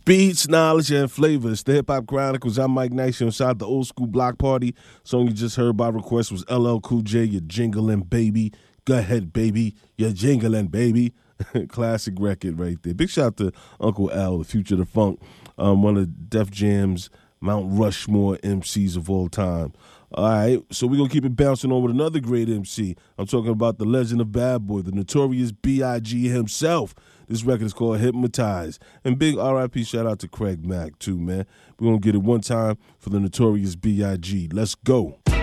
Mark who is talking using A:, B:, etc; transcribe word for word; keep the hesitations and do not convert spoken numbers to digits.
A: Beats, knowledge, and flavors. The Hip Hop Chronicles. I'm Mike Nice. Inside the Old School Block Party. Song you just heard by request was L L Cool J, You're Jingling Baby. Go ahead, baby. You're jingling, baby. Classic record right there. Big shout out to Uncle Al, the Future of the Funk, um, one of Def Jam's Mount Rushmore M Cs of all time. All right, so we're going to keep it bouncing on with another great M C. I'm talking about the legend of Bad Boy, the notorious B I G himself. This record is called Hypnotize. And big R I P shout out to Craig Mack, too, man. We're going to get it one time for the notorious B I G. Let's go.